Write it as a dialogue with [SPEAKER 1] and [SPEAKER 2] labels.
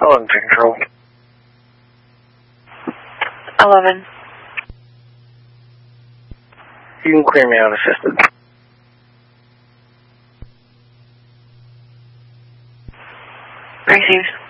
[SPEAKER 1] 11 control.
[SPEAKER 2] 11.
[SPEAKER 1] You can clear me unassisted.
[SPEAKER 2] Received.